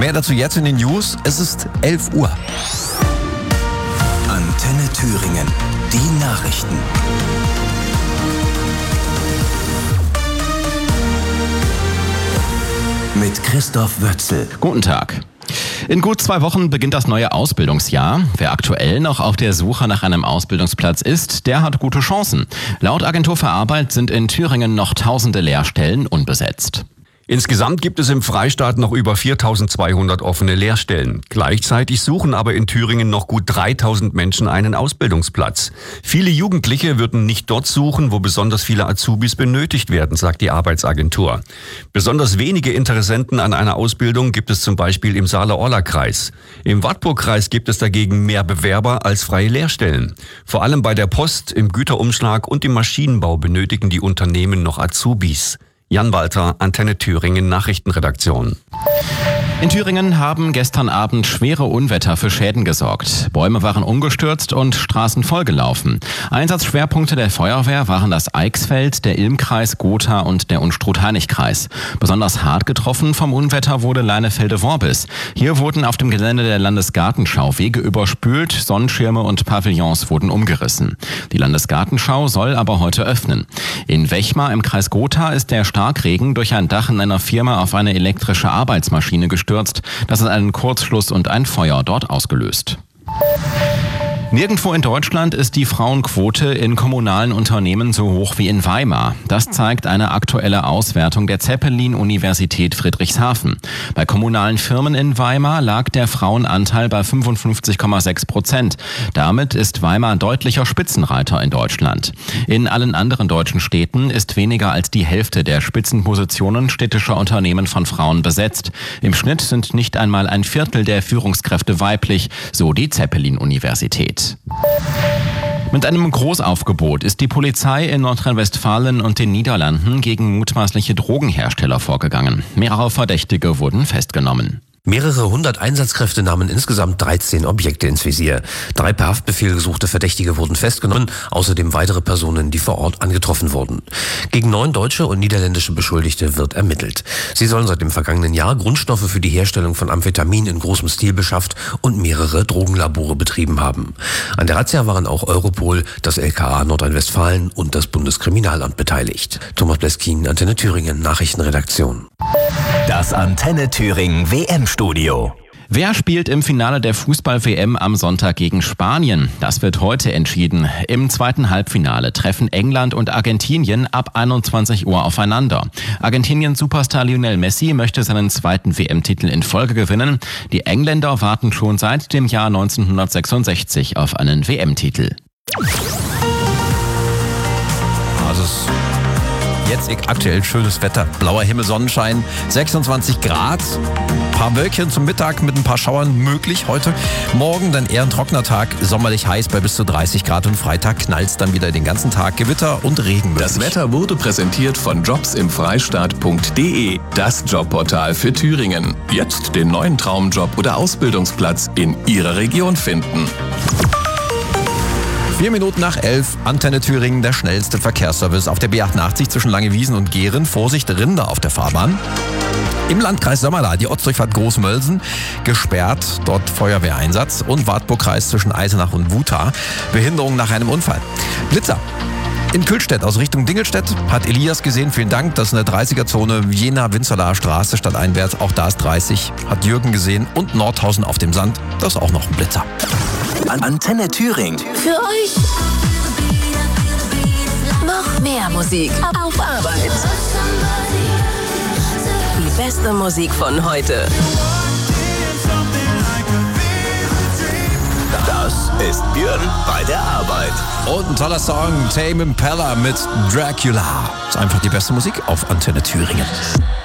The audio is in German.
Mehr dazu jetzt in den News. Es ist 11 Uhr. Antenne Thüringen. Die Nachrichten. Mit Christoph Wötzel. Guten Tag. In gut 2 Wochen beginnt das neue Ausbildungsjahr. Wer aktuell noch auf der Suche nach einem Ausbildungsplatz ist, der hat gute Chancen. Laut Agentur für Arbeit sind in Thüringen noch tausende Lehrstellen unbesetzt. Insgesamt gibt es im Freistaat noch über 4.200 offene Lehrstellen. Gleichzeitig suchen aber in Thüringen noch gut 3.000 Menschen einen Ausbildungsplatz. Viele Jugendliche würden nicht dort suchen, wo besonders viele Azubis benötigt werden, sagt die Arbeitsagentur. Besonders wenige Interessenten an einer Ausbildung gibt es zum Beispiel im Saale-Orla-Kreis. Im Wartburg-Kreis gibt es dagegen mehr Bewerber als freie Lehrstellen. Vor allem bei der Post, im Güterumschlag und im Maschinenbau benötigen die Unternehmen noch Azubis. Jan Walter, Antenne Thüringen Nachrichtenredaktion. In Thüringen haben gestern Abend schwere Unwetter für Schäden gesorgt. Bäume waren umgestürzt und Straßen vollgelaufen. Einsatzschwerpunkte der Feuerwehr waren das Eichsfeld, der Ilmkreis, Gotha und der Unstrut-Hainich-Kreis. Besonders hart getroffen vom Unwetter wurde Leinefelde-Worbis. Hier wurden auf dem Gelände der Landesgartenschau Wege überspült, Sonnenschirme und Pavillons wurden umgerissen. Die Landesgartenschau soll aber heute öffnen. In Wechmar im Kreis Gotha ist der Starkregen durch ein Dach in einer Firma auf eine elektrische Arbeitsmaschine gestürzt. Das hat einen Kurzschluss und ein Feuer dort ausgelöst. Nirgendwo in Deutschland ist die Frauenquote in kommunalen Unternehmen so hoch wie in Weimar. Das zeigt eine aktuelle Auswertung der Zeppelin-Universität Friedrichshafen. Bei kommunalen Firmen in Weimar lag der Frauenanteil bei 55,6%. Damit ist Weimar deutlicher Spitzenreiter in Deutschland. In allen anderen deutschen Städten ist weniger als die Hälfte der Spitzenpositionen städtischer Unternehmen von Frauen besetzt. Im Schnitt sind nicht einmal ein Viertel der Führungskräfte weiblich, so die Zeppelin-Universität. Mit einem Großaufgebot ist die Polizei in Nordrhein-Westfalen und den Niederlanden gegen mutmaßliche Drogenhersteller vorgegangen. Mehrere Verdächtige wurden festgenommen. Mehrere 100 Einsatzkräfte nahmen insgesamt 13 Objekte ins Visier. 3 per Haftbefehl gesuchte Verdächtige wurden festgenommen, außerdem weitere Personen, die vor Ort angetroffen wurden. Gegen 9 deutsche und niederländische Beschuldigte wird ermittelt. Sie sollen seit dem vergangenen Jahr Grundstoffe für die Herstellung von Amphetamin in großem Stil beschafft und mehrere Drogenlabore betrieben haben. An der Razzia waren auch Europol, das LKA Nordrhein-Westfalen und das Bundeskriminalamt beteiligt. Thomas Bleskin, Antenne Thüringen, Nachrichtenredaktion. Das Antenne Thüringen WM-Studio. Wer spielt im Finale der Fußball-WM am Sonntag gegen Spanien? Das wird heute entschieden. Im zweiten Halbfinale treffen England und Argentinien ab 21 Uhr aufeinander. Argentinien-Superstar Lionel Messi möchte seinen zweiten WM-Titel in Folge gewinnen. Die Engländer warten schon seit dem Jahr 1966 auf einen WM-Titel. Also jetzt aktuell schönes Wetter, blauer Himmel, Sonnenschein, 26 Grad, ein paar Wölkchen zum Mittag mit ein paar Schauern möglich heute. Morgen dann eher ein trockener Tag, sommerlich heiß bei bis zu 30 Grad und Freitag knallt es dann wieder den ganzen Tag, Gewitter und Regen möglich. Das Wetter wurde präsentiert von jobsimfreistaat.de, das Jobportal für Thüringen. Jetzt den neuen Traumjob oder Ausbildungsplatz in Ihrer Region finden. 4 Minuten nach 11, Antenne Thüringen, der schnellste Verkehrsservice auf der B88 zwischen Langewiesen und Gehren. Vorsicht, Rinder auf der Fahrbahn. Im Landkreis Sömmerla, die Ortsdurchfahrt Großmölsen, gesperrt, dort Feuerwehreinsatz. Und Wartburg-Kreis zwischen Eisenach und Wuta, Behinderung nach einem Unfall. Blitzer. In Kühlstedt aus Richtung Dingelstedt hat Elias gesehen, vielen Dank, das ist in der 30er-Zone Jena-Winzerlaer Straße stadteinwärts, auch da ist 30, hat Jürgen gesehen und Nordhausen auf dem Sand, das ist auch noch ein Blitzer. Antenne Thüringen. Für euch noch mehr Musik auf Arbeit. Die beste Musik von heute. Das ist Björn bei der Arbeit. Und ein toller Song, Tame Impala mit Dracula. Das ist einfach die beste Musik auf Antenne Thüringen.